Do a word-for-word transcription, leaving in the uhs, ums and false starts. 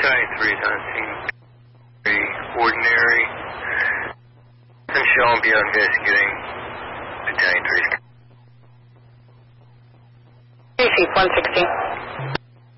Battalion three is on scene. Very ordinary. And Sean be investigating Battalion three. Three feet, one sixty.